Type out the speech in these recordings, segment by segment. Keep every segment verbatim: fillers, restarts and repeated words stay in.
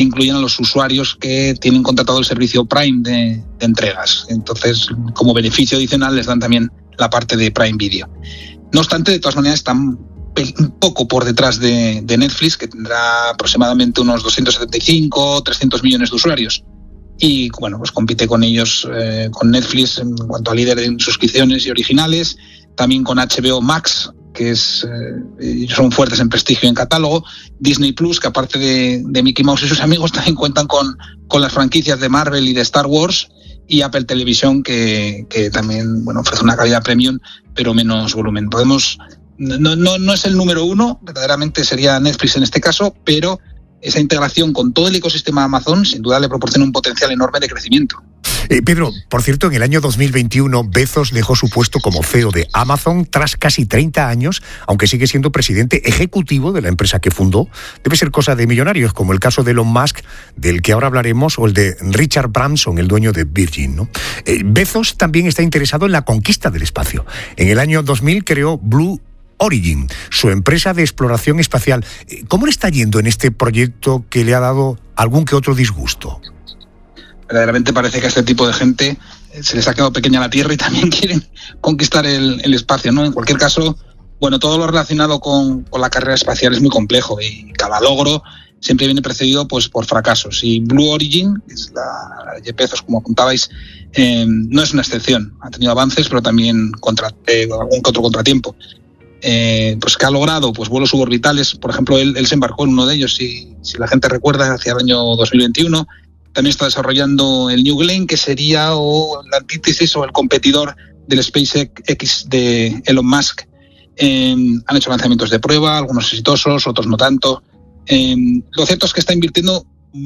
que incluyen a los usuarios que tienen contratado el servicio Prime de, de entregas. Entonces, como beneficio adicional, les dan también la parte de Prime Video. No obstante, de todas maneras, están un poco por detrás de, de Netflix, que tendrá aproximadamente unos doscientos setenta y cinco, trescientos millones de usuarios. Y bueno, pues compite con ellos, eh, con Netflix en cuanto a líder en suscripciones y originales, también con H B O Max, que es, eh, son fuertes en prestigio y en catálogo, Disney Plus, que aparte de, de Mickey Mouse y sus amigos, también cuentan con, con las franquicias de Marvel y de Star Wars, y Apple Televisión, que, que también bueno, ofrece una calidad premium, pero menos volumen. Podemos, no, no, no es el número uno, verdaderamente sería Netflix en este caso, pero esa integración con todo el ecosistema de Amazon sin duda le proporciona un potencial enorme de crecimiento. Eh, Pedro, por cierto, en el año dos mil veintiuno Bezos dejó su puesto como C E O de Amazon tras casi treinta años, aunque sigue siendo presidente ejecutivo de la empresa que fundó. Debe ser cosa de millonarios, como el caso de Elon Musk, del que ahora hablaremos, o el de Richard Branson, el dueño de Virgin, ¿no? Eh, Bezos también está interesado en la conquista del espacio. En el año dos mil creó Blue Origin, su empresa de exploración espacial. ¿Cómo le está yendo en este proyecto que le ha dado algún que otro disgusto? Verdaderamente parece que a este tipo de gente se les ha quedado pequeña la Tierra y también quieren conquistar el, el espacio, ¿no? En cualquier caso, bueno, todo lo relacionado con, con la carrera espacial es muy complejo y cada logro siempre viene precedido pues, por fracasos. Y Blue Origin, que es la, la Jeff Bezos, como apuntabais, eh, no es una excepción. Ha tenido avances, pero también contra, eh, algún que otro contratiempo. Eh, pues que ha logrado pues vuelos suborbitales. Por ejemplo, él, él se embarcó en uno de ellos, si, si la gente recuerda, hacia el año dos mil veintiuno. También está desarrollando el New Glenn, que sería o la antítesis o el competidor del SpaceX de Elon Musk. Eh, han hecho lanzamientos de prueba, algunos exitosos, otros no tanto. Eh, lo cierto es que está invirtiendo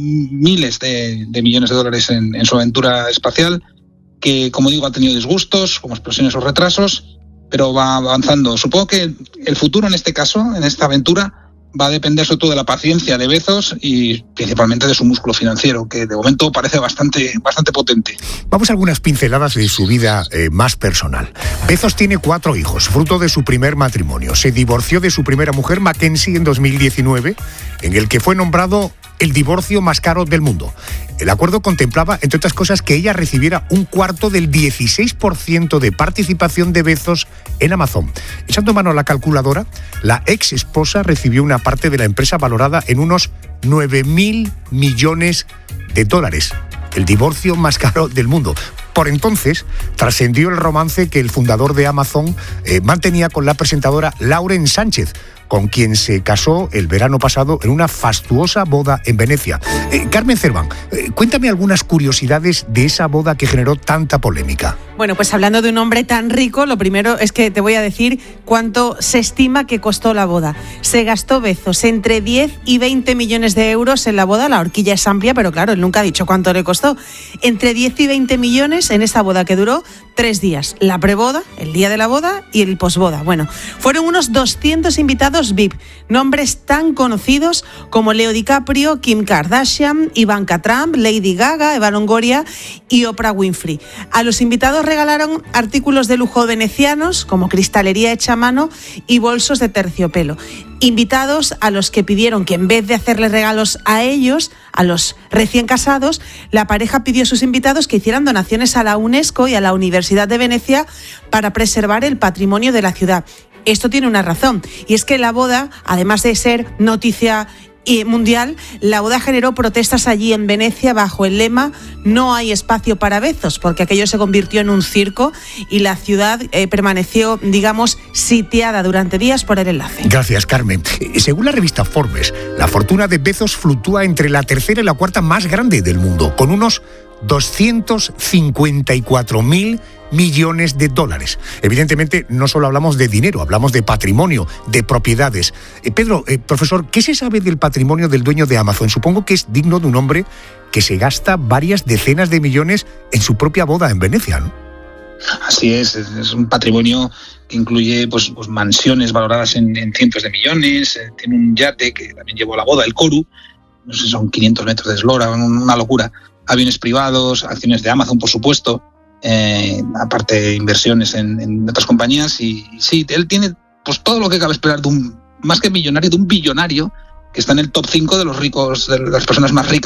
miles de, de millones de dólares en, en su aventura espacial, que, como digo, ha tenido disgustos, como explosiones o retrasos, pero va avanzando. Supongo que el futuro en este caso, en esta aventura, va a depender sobre todo de la paciencia de Bezos y principalmente de su músculo financiero, que de momento parece bastante, bastante potente. Vamos a algunas pinceladas de su vida eh, más personal. Bezos tiene cuatro hijos, fruto de su primer matrimonio. Se divorció de su primera mujer, Mackenzie, en dos mil diecinueve, en el que fue nombrado el divorcio más caro del mundo. El acuerdo contemplaba, entre otras cosas, que ella recibiera un cuarto del dieciséis por ciento de participación de Bezos en Amazon. Echando mano a la calculadora, la ex esposa recibió una parte de la empresa valorada en unos nueve mil millones de dólares. El divorcio más caro del mundo. Por entonces, trascendió el romance que el fundador de Amazon eh, mantenía con la presentadora Lauren Sánchez, con quien se casó el verano pasado en una fastuosa boda en Venecia. Eh, Carmen Cerván, eh, cuéntame algunas curiosidades de esa boda que generó tanta polémica. Bueno, pues hablando de un hombre tan rico, lo primero es que te voy a decir cuánto se estima que costó la boda. Se gastó Bezos entre diez y veinte millones de euros en la boda. La horquilla es amplia, pero claro, él nunca ha dicho cuánto le costó. Entre diez y veinte millones en esta boda que duró tres días. La preboda, el día de la boda y el posboda. Bueno, fueron unos doscientos invitados V I P, nombres tan conocidos como Leo DiCaprio, Kim Kardashian, Ivanka Trump, Lady Gaga, Eva Longoria y Oprah Winfrey. A los invitados regalaron artículos de lujo venecianos como cristalería hecha a mano y bolsos de terciopelo. Invitados a los que pidieron que en vez de hacerles regalos a ellos, a los recién casados, la pareja pidió a sus invitados que hicieran donaciones a la UNESCO y a la Universidad de Venecia para preservar el patrimonio de la ciudad. Esto tiene una razón, y es que la boda, además de ser noticia mundial, la boda generó protestas allí en Venecia bajo el lema "No hay espacio para Bezos", porque aquello se convirtió en un circo y la ciudad eh, permaneció, digamos, sitiada durante días por el enlace. Gracias, Carmen. Según la revista Forbes, la fortuna de Bezos fluctúa entre la tercera y la cuarta más grande del mundo, con unos doscientos cincuenta y cuatro mil millones de dólares. Evidentemente, no solo hablamos de dinero, hablamos de patrimonio, de propiedades. Eh, Pedro, eh, profesor, ¿qué se sabe del patrimonio del dueño de Amazon? Supongo que es digno de un hombre que se gasta varias decenas de millones en su propia boda en Venecia, ¿no? Así es, es un patrimonio que incluye pues, pues mansiones valoradas en, en cientos de millones, eh, tiene un yate que también llevó a la boda, el Koru, no sé si son quinientos metros de eslora, una locura, aviones privados, acciones de Amazon, por supuesto, eh, aparte de inversiones en, en otras compañías, y, y sí, él tiene pues todo lo que cabe esperar de un, más que millonario, de un billonario, que está en el top cinco de los ricos, de las personas más ricas